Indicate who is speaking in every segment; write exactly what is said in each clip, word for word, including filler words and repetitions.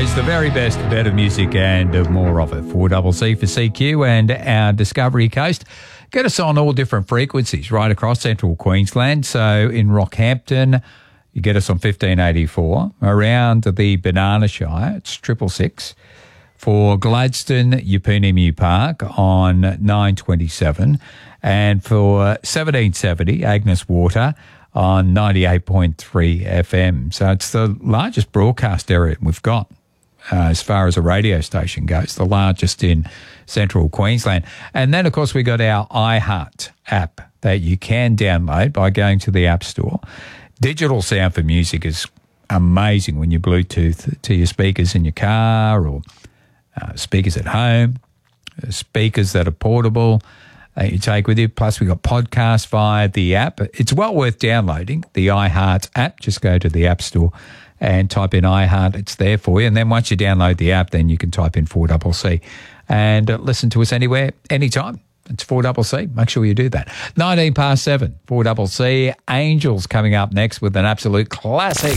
Speaker 1: always, the very best, better music and more of it. four C C for C Q and our Discovery Coast. Get us on all different frequencies right across central Queensland. So in Rockhampton, you get us on fifteen eighty-four. Around the Banana Shire, it's triple six. For Gladstone, Upunimu Park on nine twenty-seven. And for seventeen seventy, Agnes Water on ninety-eight point three F M. So it's the largest broadcast area we've got uh, as far as a radio station goes, the largest in central Queensland. And then, of course, we got our iHeart app that you can download by going to the App Store. Digital sound for music is amazing when you Bluetooth to your speakers in your car or uh, speakers at home, speakers that are portable. Uh, you take with you. Plus, we got podcasts via the app. It's well worth downloading the iHeart app. Just go to the App Store and type in iHeart. It's there for you. And then once you download the app, then you can type in four C C and uh, listen to us anywhere, anytime. It's four C C. Make sure you do that. nineteen past seven, four C C. Angels coming up next with an absolute classic.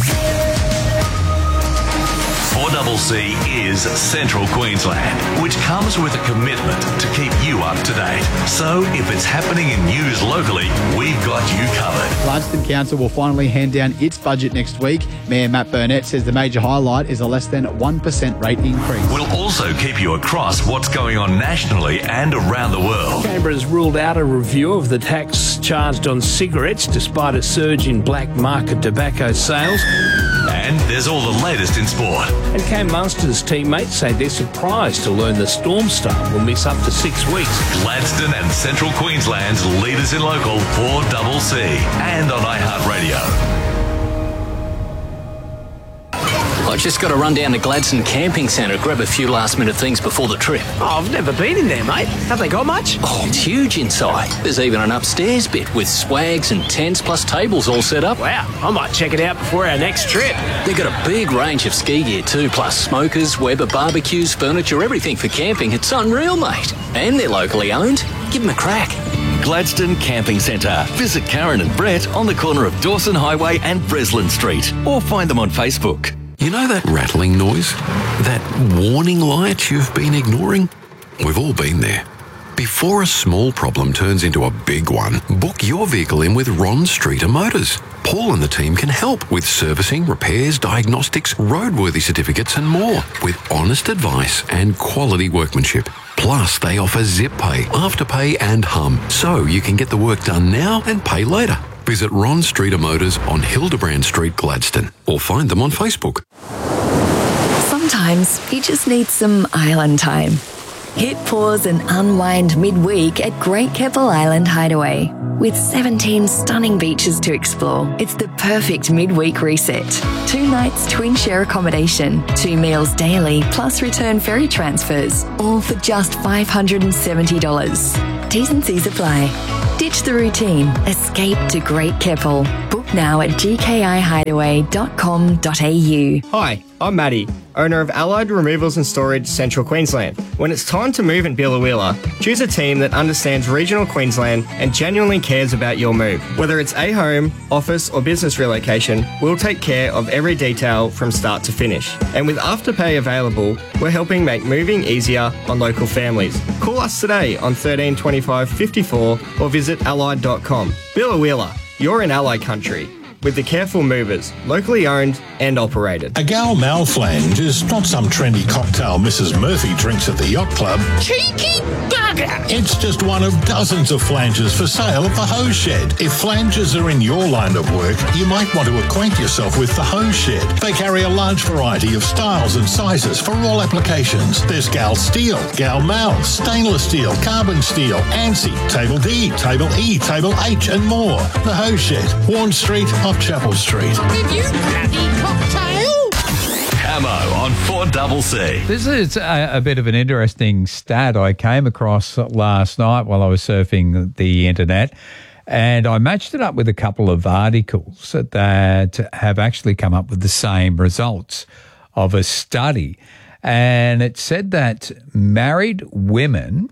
Speaker 2: four C C is Central Queensland, which comes with a commitment to keep you up to date. So if it's happening in news locally, we've got you covered.
Speaker 3: Gladstone Council will finally hand down its budget next week. Mayor Matt Burnett says the major highlight is a less than one percent rate increase.
Speaker 2: We'll also keep you across what's going on nationally and around the world.
Speaker 4: Canberra's ruled out a review of the tax charged on cigarettes despite a surge in black market tobacco sales.
Speaker 2: And there's all the latest in sport.
Speaker 4: And Cam Munster's teammates say they're surprised to learn the Storm Star will miss up to six weeks.
Speaker 2: Gladstone and Central Queensland's leaders in local, four C C, and on iHeartRadio.
Speaker 5: I just got to run down to Gladstone Camping Centre, grab a few last-minute things before the trip.
Speaker 6: Oh, I've never been in there, mate. Have they got much?
Speaker 5: Oh, it's huge inside. There's even an upstairs bit with swags and tents plus tables all set up.
Speaker 6: Wow, I might check it out before our next trip.
Speaker 5: They've got a big range of ski gear too, plus smokers, Weber barbecues, furniture, everything for camping. It's unreal, mate. And they're locally owned. Give them a crack.
Speaker 2: Gladstone Camping Centre. Visit Karen and Brett on the corner of Dawson Highway and Breslin Street, or find them on Facebook.
Speaker 7: You know that rattling noise? That warning light you've been ignoring? We've all been there. Before a small problem turns into a big one, book your vehicle in with Ron Streeter Motors. Paul and the team can help with servicing, repairs, diagnostics, roadworthy certificates and more, with honest advice and quality workmanship. Plus, they offer Zip Pay, Afterpay and Hum, so you can get the work done now and pay later. Visit Ron Streeter Motors on Hildebrand Street, Gladstone, or find them on Facebook.
Speaker 8: Sometimes you just need some island time. Hit pause and unwind midweek at Great Keppel Island Hideaway. With seventeen stunning beaches to explore, it's the perfect midweek reset. Two nights twin share accommodation, two meals daily, plus return ferry transfers, all for just five hundred seventy dollars. T's and C's apply. Ditch the routine. Escape to Great Keppel. Book now at g k i hideaway dot com dot a u.
Speaker 9: Hi, I'm Matty, owner of Allied Removals and Storage Central Queensland. When it's time to move in Billawheeler, choose a team that understands regional Queensland and genuinely cares about your move. Whether it's a home, office or business relocation, we'll take care of every detail from start to finish. And with Afterpay available, we're helping make moving easier on local families. Call us today on thirteen twenty-five fifty-four or visit allied dot com. Billawheeler, you're in Allied country. With the Careful Movers, locally owned and operated.
Speaker 10: A Gal Malflange is not some trendy cocktail Missus Murphy drinks at the yacht club.
Speaker 6: Cheeky bugger!
Speaker 10: It's just one of dozens of flanges for sale at the Hose Shed. If flanges are in your line of work, you might want to acquaint yourself with the Hose Shed. They carry a large variety of styles and sizes for all applications. There's Gal Steel, Gal Mal, stainless steel, carbon steel, ANSI, Table D, Table E, Table H and more. The Hose Shed, Warren Street, off Chapel Street.
Speaker 6: Did you bloody cocktail?
Speaker 2: Camo on four C C.
Speaker 1: This is a, a bit of an interesting stat I came across last night while I was surfing the internet, and I matched it up with a couple of articles that have actually come up with the same results of a study. And it said that married women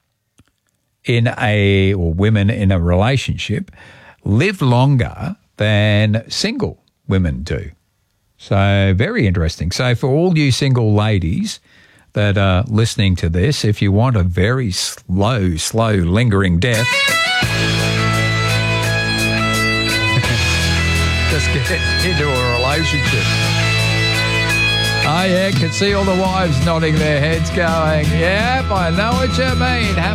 Speaker 1: in a, or women in a relationship live longer than single women do. So very interesting. So for all you single ladies that are listening to this, if you want a very slow, slow, lingering death, just get into a relationship. Oh, yeah, can see all the wives nodding their heads going, yep, I know what you mean. Have